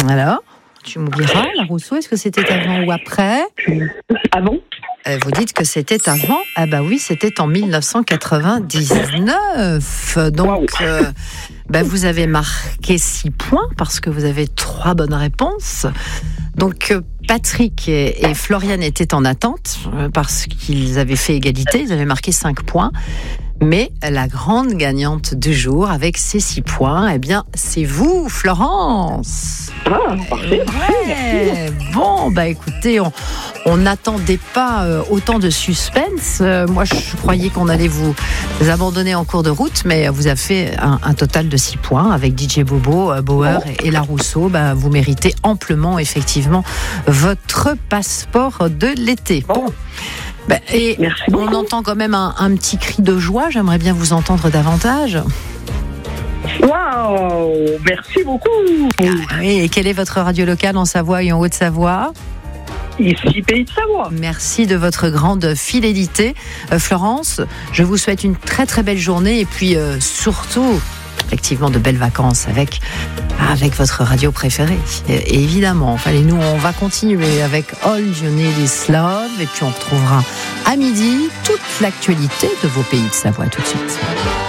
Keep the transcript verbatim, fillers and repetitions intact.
Alors, tu m'oublieras, la Rousseau, est-ce que c'était avant ou après ? Avant. euh, Vous dites que c'était avant ? Ah bah oui, c'était en mille neuf cent quatre-vingt-dix-neuf. Donc, euh, bah vous avez marqué six points parce que vous avez trois bonnes réponses. Donc, euh, Patrick et, et Floriane étaient en attente euh, parce qu'ils avaient fait égalité, ils avaient marqué cinq points. Mais la grande gagnante du jour, avec ces six points, eh bien, c'est vous, Florence. Ah, parfait. Ouais. Bon, bah écoutez, on on n'attendait pas euh, autant de suspense. Euh, moi, je croyais qu'on allait vous, vous abandonner en cours de route, mais vous avez fait un, un total de six points avec D J Bobo, euh, Bauer et, et La Rousseau. Bah, vous méritez amplement, effectivement, votre passeport de l'été. Bon. Ben, et Merci on beaucoup. entend quand même un, un petit cri de joie. J'aimerais bien vous entendre davantage. Waouh, merci beaucoup. Ah, oui, et quelle est votre radio locale en Savoie et en Haute-Savoie ? Ici, Pays de Savoie. Merci de votre grande fidélité. Euh, Florence, je vous souhaite une très très belle journée et puis euh, surtout, effectivement, de belles vacances avec, avec votre radio préférée. Et, et évidemment, fallait nous, on va continuer avec All You Need Is Love et puis on retrouvera à midi toute l'actualité de vos Pays de Savoie tout de suite.